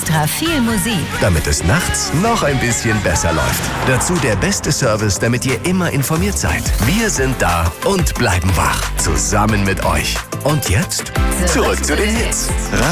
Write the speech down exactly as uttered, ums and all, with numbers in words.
extra viel Musik. Damit es nachts noch ein bisschen besser läuft. Dazu der beste Service, damit ihr immer informiert seid. Wir sind da und bleiben wach. Zusammen mit euch. Und jetzt zurück zu den Hits.